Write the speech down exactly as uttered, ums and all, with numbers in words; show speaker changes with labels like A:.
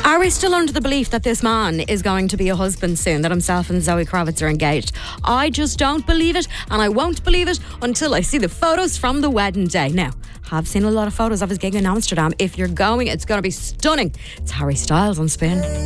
A: Are we still under the belief that this man is going to be a husband soon, that himself and Zoe Kravitz are engaged? I just don't believe it, and I won't believe it until I see the photos from the wedding day. Now, I've seen a lot of photos of his gig in Amsterdam. If you're going, it's going to be stunning. It's Harry Styles on Spin.